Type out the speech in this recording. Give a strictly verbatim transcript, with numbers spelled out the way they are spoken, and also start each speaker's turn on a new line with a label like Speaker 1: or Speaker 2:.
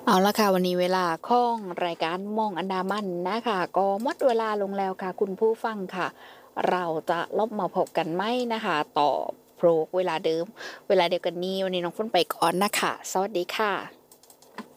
Speaker 1: เอาละค่ะวันนี้เวลาของรายการมองอันดามันนะคะก็หมดเวลาลงแล้วค่ะคุณผู้ฟังค่ะเราจะลบมาพบกันไหมนะคะต่อโปรเวลาเดิมเวลาเดียวกันนี้วันนี้น้องฝนไปก่อนนะคะสวัสดีค่ะ